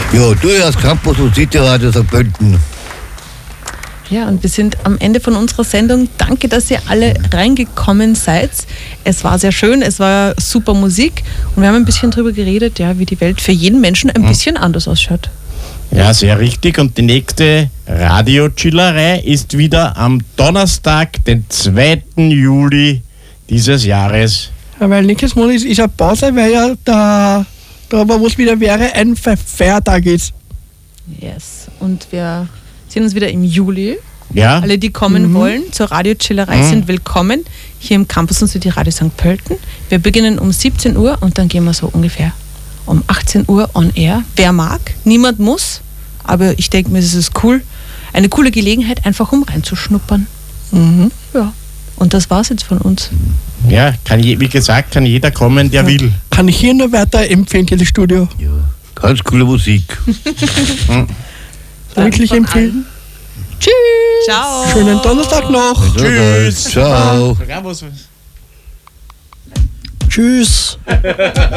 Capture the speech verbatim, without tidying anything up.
Ja, du hörst Campus und City Radio Sankt Pölten. Ja, und wir sind am Ende von unserer Sendung. Danke, dass ihr alle reingekommen seid. Es war sehr schön, es war super Musik und wir haben ein bisschen drüber geredet, ja, wie die Welt für jeden Menschen ein bisschen anders ausschaut. Ja, sehr richtig. Und die nächste Radio-Chillerei ist wieder am Donnerstag, den zweiten Juli dieses Jahres. Ja, weil nächstes Mal ist, ist eine Pause, weil ja da, da wo es wieder wäre, ein Fe- Feiertag ist. Yes. Und wir sehen uns wieder im Juli. Ja. Alle, die kommen Mhm. wollen zur Radio-Chillerei, Mhm. sind willkommen hier im Campus und City Radio Sankt Pölten. Wir beginnen um siebzehn Uhr und dann gehen wir so ungefähr um achtzehn Uhr on air. Wer mag, niemand muss, aber ich denke mir, es ist cool. Eine coole Gelegenheit, einfach um reinzuschnuppern. Mhm. Ja. Und das war's jetzt von uns. Ja, kann je, wie gesagt, kann jeder kommen, der will. Kann ich hier nur weiter empfehlen, dieses Studio. Ja, ganz coole Musik. Wirklich von empfehlen. Tschüss. Ciao. Schönen Donnerstag noch. Tschüss. Ciao. Servus. Tschüss.